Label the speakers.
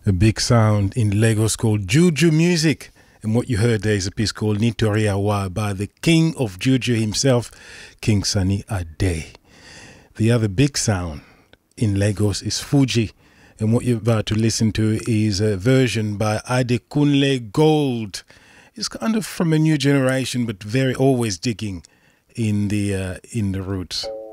Speaker 1: A big sound in Lagos called Juju Music. And what you heard there is a piece called Nitori Awa by the king of Juju himself, King Sunny Ade. The other big sound in Lagos is Fuji. And what you're about to listen to is a version by Adekunle Gold. It's kind of from a new generation, but very always digging in the roots.